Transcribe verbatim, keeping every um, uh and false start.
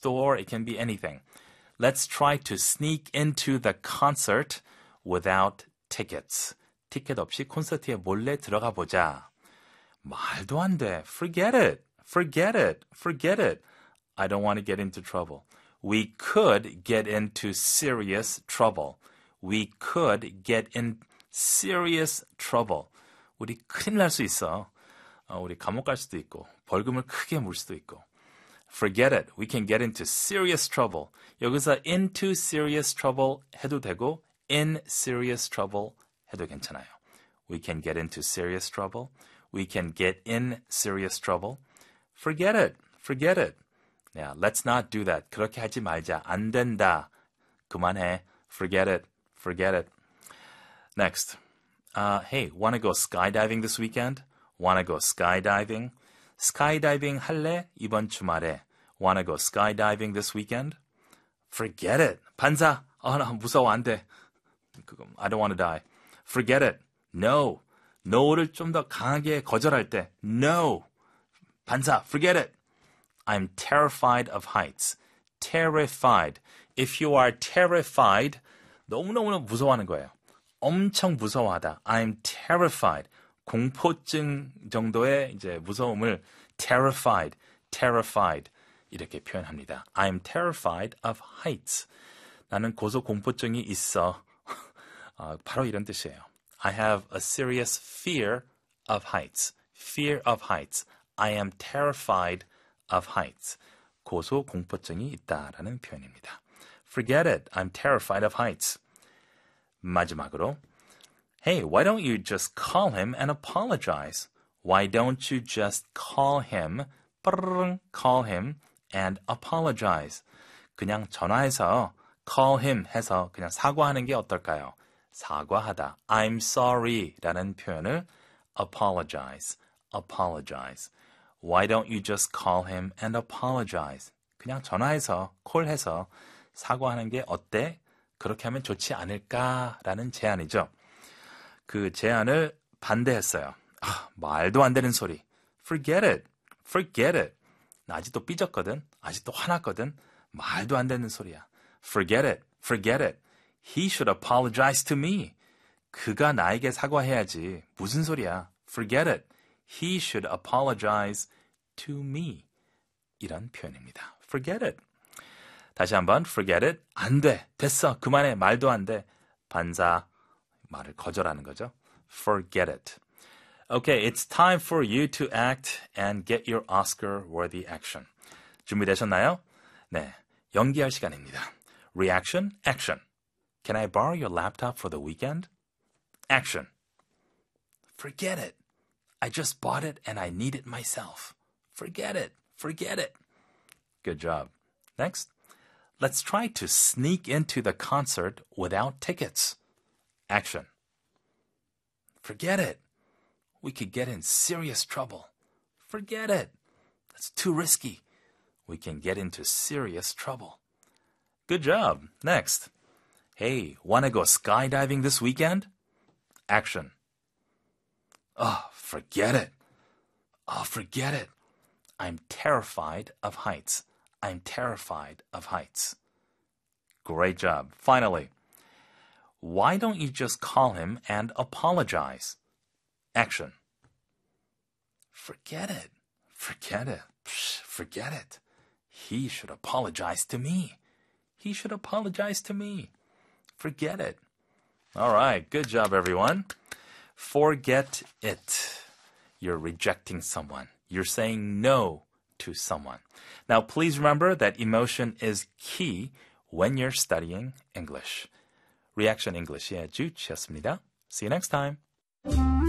store, it can be anything. Let's try to sneak into the concert without tickets. 티켓 없이 콘서트에 몰래 들어가 보자. 말도 안 돼. Forget it. Forget it. Forget it. I don't want to get into trouble. We could get into serious trouble. We could get in serious trouble. 우리 큰일 날 수 있어. 어, 우리 감옥 갈 수도 있고 벌금을 크게 물 수도 있고. Forget it. We can get into serious trouble. 여기서 into serious trouble 해도 되고 in serious trouble 해도 괜찮아요. We can get into serious trouble. We can get in serious trouble. Forget it. Forget it. Yeah, let's not do that. 그렇게 하지 말자. 안 된다. 그만해. Forget it. Forget it. Next. Uh, hey, wanna go skydiving this weekend? Wanna go skydiving? Skydiving 할래? 이번 주말에. Wanna go skydiving this weekend? Forget it. 반사. 아, 나 무서워. 안 돼. I don't want to die. Forget it. No. No를 좀 더 강하게 거절할 때. No. 반사. Forget it. I'm terrified of heights. Terrified. If you are terrified, 너무너무 무서워하는 거예요. 엄청 무서워하다. I'm terrified. 공포증 정도의 이제 무서움을 terrified, terrified 이렇게 표현합니다. I'm terrified of heights. 나는 고소공포증이 있어. 아, 바로 이런 뜻이에요. I have a serious fear of heights. Fear of heights. I am terrified of heights. 고소공포증이 있다라는 표현입니다. Forget it. I'm terrified of heights. 마지막으로 Hey, why don't you just call him and apologize? Why don't you just call him, call him and apologize? 그냥 전화해서 call him 해서 그냥 사과하는 게 어떨까요? 사과하다. I'm sorry 라는 표현을 apologize, apologize. Why don't you just call him and apologize? 그냥 전화해서, 콜해서 사과하는 게 어때? 그렇게 하면 좋지 않을까라는 제안이죠. 그 제안을 반대했어요. 아, 말도 안 되는 소리. Forget it. Forget it. 나 아직도 삐졌거든. 아직도 화났거든. 말도 안 되는 소리야. Forget it. Forget it. He should apologize to me. 그가 나에게 사과해야지. 무슨 소리야. Forget it. He should apologize to me. 이런 표현입니다. Forget it. 다시 한번 forget it. 안 돼. 됐어. 그만해. 말도 안 돼. 반사. 말을 거절하는 거죠. Forget it. Okay, it's time for you to act and get your Oscar-worthy action. 준비되셨나요? 네, 연기할 시간입니다. Reaction, action. Can I borrow your laptop for the weekend? Action. Forget it. I just bought it and I need it myself. Forget it. Forget it. Good job. Next. Let's try to sneak into the concert without tickets. Action. Forget it. We could get in serious trouble. Forget it. That's too risky. We can get into serious trouble. Good job. Next. Hey, wanna go skydiving this weekend? Action. Oh, forget it. Oh, forget it. I'm terrified of heights. I'm terrified of heights. Great job. Finally. Why don't you just call him and apologize? Action. Forget it. Forget it. Psh, forget it. He should apologize to me. He should apologize to me. Forget it. All right. Good job, everyone. Forget it. You're rejecting someone. You're saying no to someone. Now, please remember that emotion is key when you're studying English. Reaction English의 주치였습니다. See you next time.